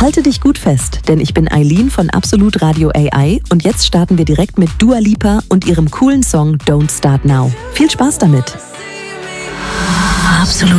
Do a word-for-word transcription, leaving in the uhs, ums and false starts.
Halte dich gut fest, denn ich bin Eileen von Absolut Radio A I und jetzt starten wir direkt mit Dua Lipa und ihrem coolen Song Don't Start Now. Viel Spaß damit! Absolut.